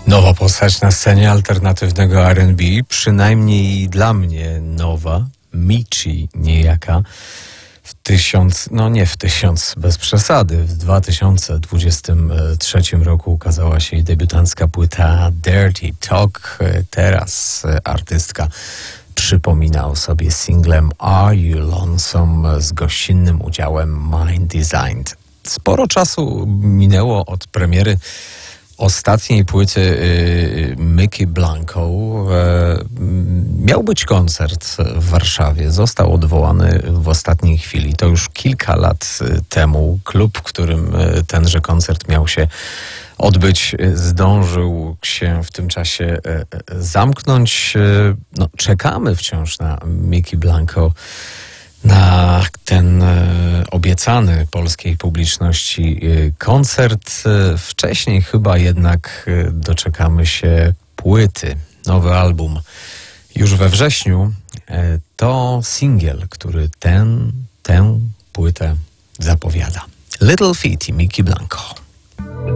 Nowa postać na scenie alternatywnego R&B, przynajmniej dla mnie nowa, Michi niejaka. Bez przesady, w 2023 roku ukazała się jej debiutancka płyta Dirty Talk. Teraz artystka przypomina o sobie singlem Are You Lonesome z gościnnym udziałem Mind Designed. Sporo czasu minęło od premiery ostatniej płyty Mickey Blanco. Miał być koncert w Warszawie. Został odwołany w ostatniej chwili. To już kilka lat temu. Klub, w którym tenże koncert miał się odbyć, zdążył się w tym czasie zamknąć. Czekamy wciąż na Mickey Blanco, na ten obiecany polskiej publiczności koncert. Wcześniej chyba jednak doczekamy się płyty, nowy album. Już we wrześniu to singiel, który tę płytę zapowiada. Little Feat i Mickey Blanco.